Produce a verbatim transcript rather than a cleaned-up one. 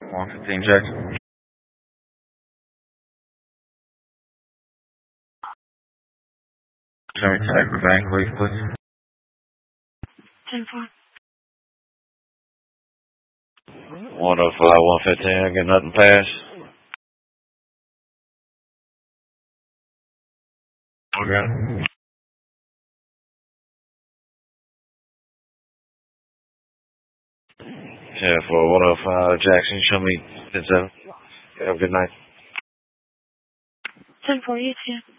one fifteen Jackson. Jimmy Tech, bank, please, please. ten four. one oh five, one fifteen, I get nothing past. Okay. ten four, one oh five, Jackson, show me ten seven. Have a good night. ten four, you too.